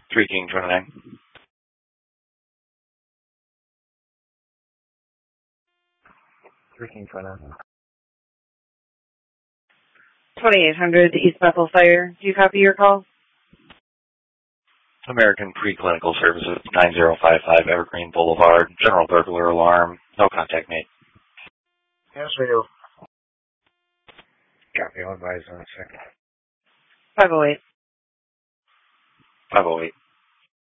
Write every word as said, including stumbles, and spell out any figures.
three King twenty-nine. three King twenty-nine. twenty-eight hundred East Bethel Fire. Do you copy your call? American Preclinical Services, nine zero five five Evergreen Boulevard. General burglar alarm. No contact made. Yes, we do. Copy. I'll advise on a second. five oh eight. five oh eight.